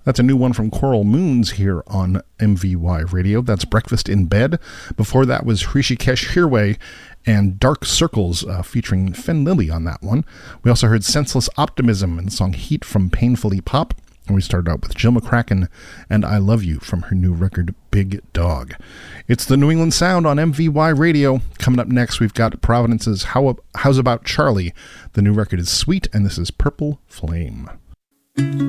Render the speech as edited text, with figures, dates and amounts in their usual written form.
That's a new one from Coral Moons here on MVY Radio. That's Breakfast in Bed. Before that was Hrishikesh Hirway and Dark Circles featuring Fen Lily on that one. We also heard Senseless Optimism and the song Heat from Painfully Pop. And we started out with Jill McCracken and I Love You from her new record, Big Dog. It's the New England Sound on MVY Radio. Coming up next, we've got Providence's How's About Charlie. The new record is Sweet, and this is Purple Flame.